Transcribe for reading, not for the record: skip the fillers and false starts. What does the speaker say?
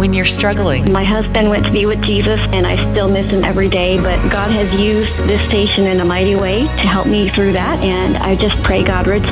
when you're struggling. My husband went to be with Jesus, and I still miss him every day, but God has used this station in a mighty way to help me through that, and I just pray God richly